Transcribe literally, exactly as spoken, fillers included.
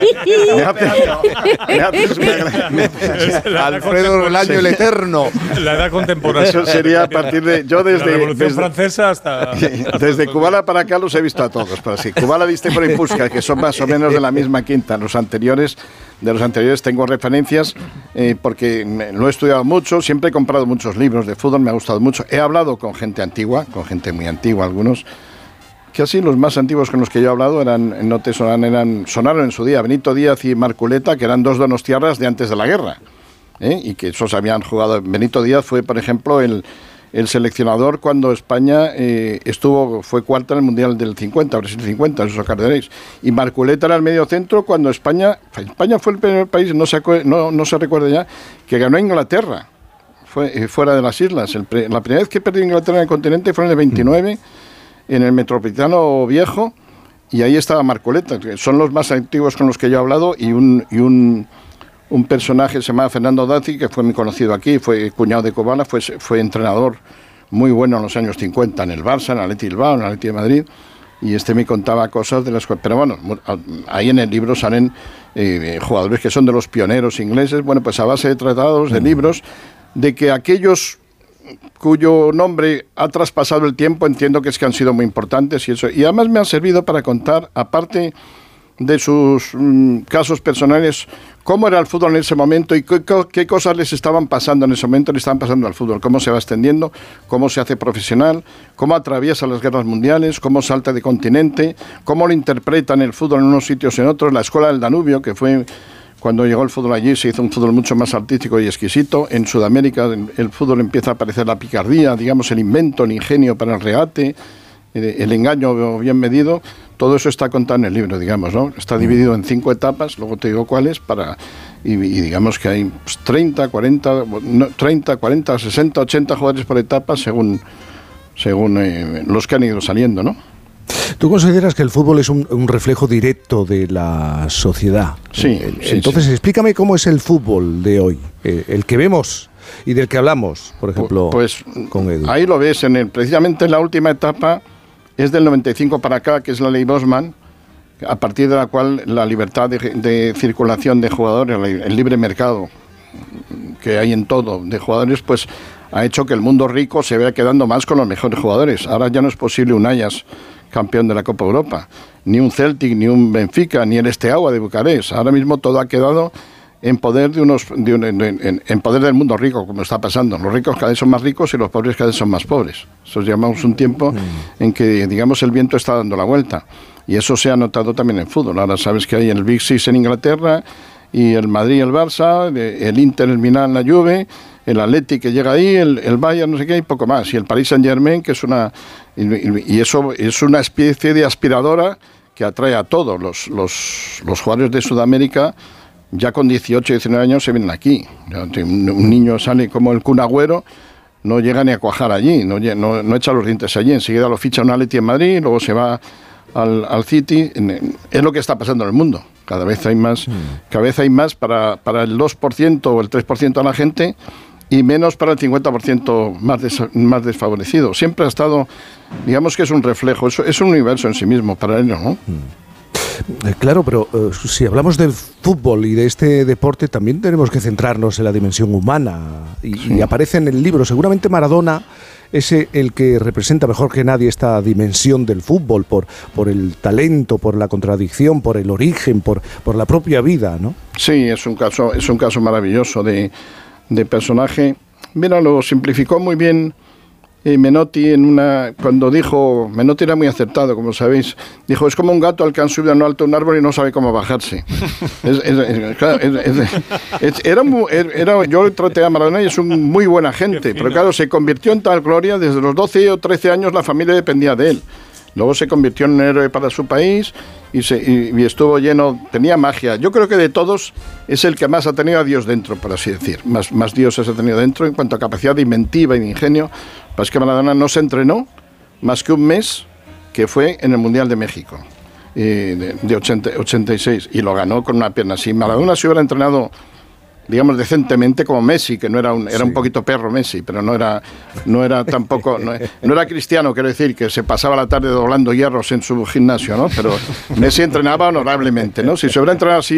Me hace, me hace me, me, Alfredo Relaño, el eterno. La edad contemporánea. Eso sería a partir de... Yo desde... La Revolución desde, Francesa hasta... hasta desde Kubala para acá los he visto a todos. Pero sí, Kubala, Viste por Impusca, que son más o menos de la misma quinta. Los anteriores, de los anteriores tengo referencias eh, porque me, lo he estudiado mucho. Siempre he comprado muchos libros de fútbol, me ha gustado mucho. He hablado con gente antigua, con gente muy antigua, algunos... que así los más antiguos con los que yo he hablado eran, no te sonaron, eran, sonaron en su día Benito Díaz y Marculeta, que eran dos donostiarras de antes de la guerra, ¿eh? Y que esos habían jugado. Benito Díaz fue, por ejemplo, el, el seleccionador cuando España eh, estuvo, fue cuarta en el Mundial del cincuenta, Brasil cincuenta, eso os acordaréis. Y Marculeta era el medio centro cuando España, España fue el primer país, no se, no, no se recuerda ya, que ganó a Inglaterra, fue eh, fuera de las islas. El, la primera vez que perdió Inglaterra en el continente fue en el veintinueve, en el Metropolitano Viejo, y ahí estaba Marcoleta, que son los más antiguos con los que yo he hablado, y un, y un, un personaje se llamaba Fernando Dazzi, que fue muy conocido aquí, fue cuñado de Kubala, fue, fue entrenador muy bueno en los años cincuenta en el Barça, en el Athletic Bilbao, en el Athletic de Madrid, y este me contaba cosas de las cuales... Pero bueno, ahí en el libro salen eh, jugadores que son de los pioneros ingleses, bueno, pues a base de tratados, de libros, de que aquellos cuyo nombre ha traspasado el tiempo, entiendo que es que han sido muy importantes y eso, y además me ha servido para contar, aparte de sus mmm, casos personales, cómo era el fútbol en ese momento y qué, qué cosas les estaban pasando en ese momento, le estaban pasando al fútbol, cómo se va extendiendo, cómo se hace profesional, cómo atraviesa las guerras mundiales, cómo salta de continente, cómo lo interpretan el fútbol en unos sitios y en otros, la escuela del Danubio, que fue... Cuando llegó el fútbol allí se hizo un fútbol mucho más artístico y exquisito. En Sudamérica el fútbol empieza a aparecer la picardía, digamos el invento, el ingenio para el regate, el engaño bien medido. Todo eso está contado en el libro, digamos, ¿no? Está dividido en cinco etapas, luego te digo cuáles, para y, y digamos que hay pues, treinta, cuarenta, no, treinta, cuarenta, sesenta, ochenta jugadores por etapa según, según eh, los que han ido saliendo, ¿no? ¿Tú consideras que el fútbol es un, un reflejo directo de la sociedad? Sí. Eh, sí Entonces, sí. explícame cómo es el fútbol de hoy, eh, el que vemos y del que hablamos, por ejemplo, pues, con Edu. Ahí lo ves, en el, precisamente en la última etapa, es del noventa y cinco para acá, que es la ley Bosman, a partir de la cual la libertad de, de circulación de jugadores, el libre mercado que hay en todo de jugadores, pues ha hecho que el mundo rico se vaya quedando más con los mejores jugadores. Ahora ya no es posible un Ajax campeón de la Copa Europa, ni un Celtic, ni un Benfica, ni el Steaua de Bucarest. Ahora mismo todo ha quedado en poder de unos de un, en, en, en poder del mundo rico, como está pasando. Los ricos cada vez son más ricos y los pobres cada vez son más pobres. Eso llamamos un tiempo en que, digamos, el viento está dando la vuelta. Y eso se ha notado también en fútbol. Ahora sabes que hay el Big Six en Inglaterra, y el Madrid y el Barça, el Inter, el Milán, la Juve, el Atleti que llega ahí, el, el Bayern, no sé qué, y poco más. Y el Paris Saint-Germain, que es una... Y, y eso es una especie de aspiradora que atrae a todos. Los, los, los jugadores de Sudamérica, ya con dieciocho, diecinueve años, se vienen aquí. Un niño sale como el Kun Agüero, no llega ni a cuajar allí, no, no, no echa los dientes allí. Enseguida lo ficha un Atleti en Madrid, luego se va al, al City. Es lo que está pasando en el mundo. Cada vez hay más, mm. cada vez hay más para, para el dos por ciento o el tres por ciento de la gente y menos para el cincuenta por ciento más, des, más desfavorecido. Siempre ha estado, digamos que es un reflejo, es, es un universo en sí mismo, paralelo, ¿no? Mm. Eh, claro, pero eh, si hablamos del fútbol y de este deporte, también tenemos que centrarnos en la dimensión humana. Y, sí. y aparece en el libro, seguramente Maradona es el que representa mejor que nadie esta dimensión del fútbol, por, por el talento, por la contradicción, por el origen, por, por la propia vida, ¿no? Sí, es un caso, es un caso maravilloso de, de personaje. Mira, lo simplificó muy bien eh, Menotti en una, cuando dijo, Menotti era muy acertado, como sabéis, dijo, es como un gato al que han subido a no alto un árbol y no sabe cómo bajarse. es, es, es, claro, es, es, es, era, era, yo traté a Maradona y es un muy buena gente, pero claro, se convirtió en tal gloria, desde los doce o trece años la familia dependía de él. Luego se convirtió en un héroe para su país y, se, y, y estuvo lleno, tenía magia. Yo creo que de todos es el que más ha tenido a Dios dentro, por así decir. Más, más dioses ha tenido dentro en cuanto a capacidad de inventiva y de ingenio. Pues es que Maradona no se entrenó más que un mes, que fue en el Mundial de México, eh, de, de ochenta, ochenta y seis, y lo ganó con una pierna. Si Maradona se hubiera entrenado, digamos, decentemente, como Messi, que no era un, era sí. un poquito perro Messi, pero no era, no era tampoco, no, no era cristiano, quiero decir, que se pasaba la tarde doblando hierros en su gimnasio, ¿no? Pero Messi entrenaba honorablemente, ¿no? Si se hubiera entrenado así,